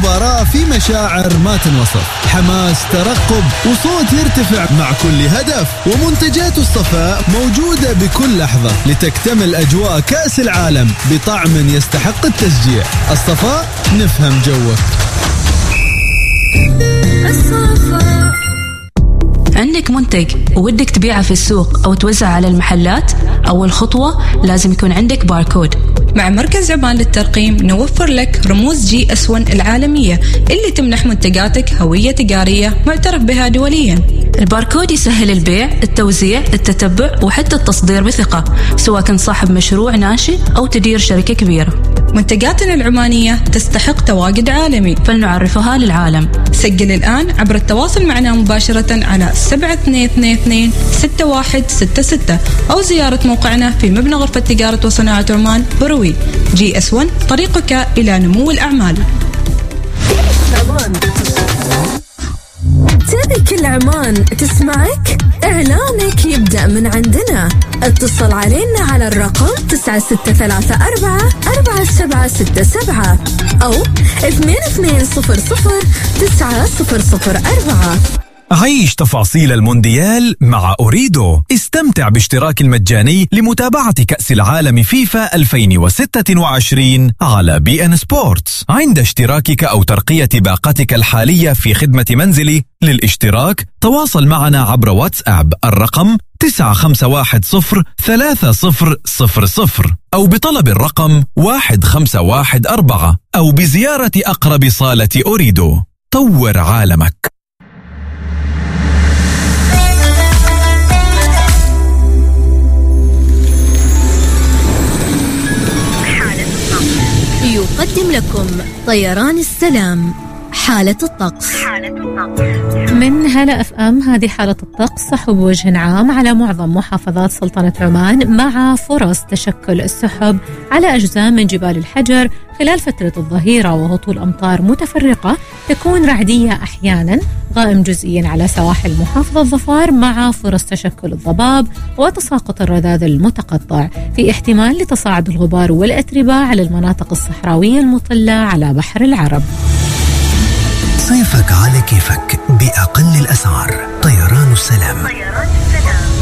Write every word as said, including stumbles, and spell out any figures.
مباراة في مشاعر ما تنوصف، حماس، ترقب وصوت يرتفع مع كل هدف، ومنتجات الصفاء موجودة بكل لحظة لتكتمل أجواء كأس العالم بطعم يستحق التشجيع. الصفاء نفهم جوك. الصفاء. عندك منتج وودك تبيعه في السوق أو توزع على المحلات؟ أول خطوة لازم يكون عندك باركود. مع مركز عمان للترقيم نوفر لك رموز جي اس واحد العالمية اللي تمنح منتجاتك هوية تجارية معترف بها دوليا. الباركود يسهل البيع، التوزيع، التتبع وحتى التصدير بثقة، سواء كنت صاحب مشروع ناشئ أو تدير شركة كبيرة. منتجاتنا العمانية تستحق تواجد عالمي، فلنعرفها للعالم. سجل الآن عبر التواصل معنا مباشرة على سبعة اثنين اثنين اثنين ستة واحد ستة ستة أو زيارة موقعنا في مبنى غرفة تجارة وصناعة عمان بروي. جي اس واحد طريقك إلى نمو الأعمال. تبي كل عمان تسمعك؟ إعلانك يبدأ من عندنا. اتصل علينا على الرقم تسعة ستة ثلاثة أربعة أربعة سبعة ستة سبعة أو اثنين اثنين صفر صفر تسعة صفر صفر أربعة. عيش تفاصيل المونديال مع أوريدو. استمتع باشتراك المجاني لمتابعة كأس العالم فيفا ألفين وستة وعشرين على بي ان سبورتس عند اشتراكك أو ترقية باقتك الحالية في خدمة منزلي. للاشتراك تواصل معنا عبر واتساب الرقم تسعة خمسة واحد صفر ثلاثة صفر صفر صفر أو بطلب الرقم واحد خمسة واحد أربعة أو بزيارة أقرب صالة أوريدو. طور عالمك. يقدم لكم طيران السلام حالة الطقس. من هلا اف ام. هذه حالة الطقس سحب وجه عام على معظم محافظات سلطنة عمان، مع فرص تشكل السحب على أجزاء من جبال الحجر خلال فترة الظهيرة، وهطول أمطار متفرقة تكون رعدية أحيانا، غائم جزئيا على سواحل محافظة ظفار، مع فرص تشكل الضباب وتساقط الرذاذ المتقطع. في احتمال لتصاعد الغبار والأتربة على المناطق الصحراوية المطلة على بحر العرب. صيفك على كيفك بأقل الأسعار. طيران السلام. طيران السلام.